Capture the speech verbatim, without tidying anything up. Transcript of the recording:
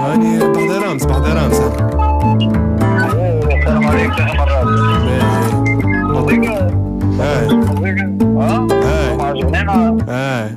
هاني ربح درهم صباح درهم سهل. السلام عليكم يا مرات. باهي. صديقي. ايه صديقي. ها؟ ايه عجبني. ايه